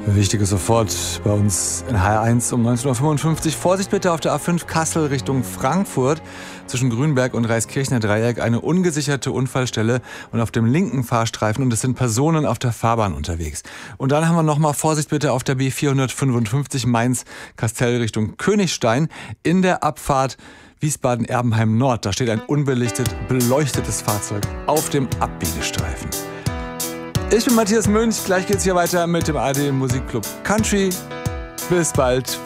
Wichtiges sofort bei uns in HR1 um 19.55 Uhr. Vorsicht bitte auf der A5 Kassel Richtung Frankfurt. Zwischen Grünberg und Reiskirchner Dreieck eine ungesicherte Unfallstelle und auf dem linken Fahrstreifen, und es sind Personen auf der Fahrbahn unterwegs. Und dann haben wir nochmal Vorsicht bitte auf der B455 Mainz-Kastell Richtung Königstein in der Abfahrt Wiesbaden-Erbenheim Nord. Da steht ein beleuchtetes Fahrzeug auf dem Abbiegestreifen. Ich bin Matthias Münch, gleich geht's hier weiter mit dem ARD Musikclub Country. Bis bald.